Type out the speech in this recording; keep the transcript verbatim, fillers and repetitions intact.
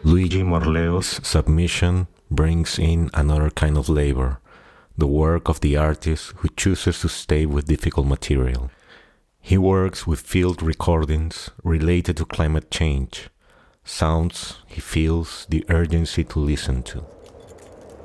Luigi Morleo's submission brings in another kind of labor, the work of the artist who chooses to stay with difficult material. He works with field recordings related to climate change, sounds he feels the urgency to listen to.